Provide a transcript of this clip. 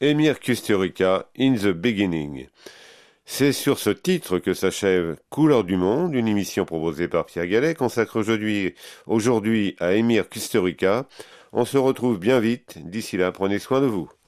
Emir Kusturica, In the Beginning. C'est sur ce titre que s'achève Couleurs du Monde, une émission proposée par Pierre Gallet, consacrée aujourd'hui à Emir Kusturica. On se retrouve bien vite. D'ici là, prenez soin de vous.